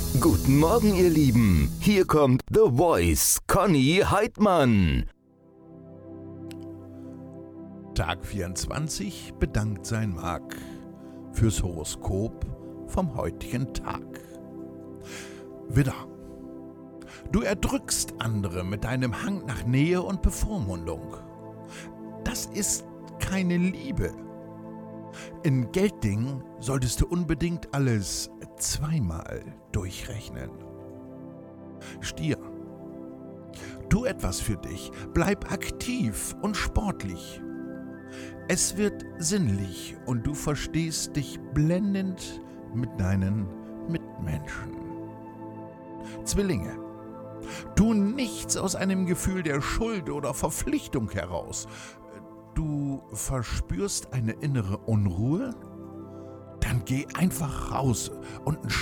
Guten Morgen, ihr Lieben. Hier kommt The Voice, Conny Heidmann. Tag 24 bedankt sein mag fürs Horoskop vom heutigen Tag. Widder, du erdrückst andere mit deinem Hang nach Nähe und Bevormundung. Das ist keine Liebe. In Gelddingen solltest du unbedingt alles zweimal durchrechnen. Stier, tu etwas für dich, bleib aktiv und sportlich. Es wird sinnlich und du verstehst dich blendend mit deinen Mitmenschen. Zwillinge, tu nichts aus einem Gefühl der Schuld oder Verpflichtung heraus. Du verspürst eine innere Unruhe? Dann geh einfach raus und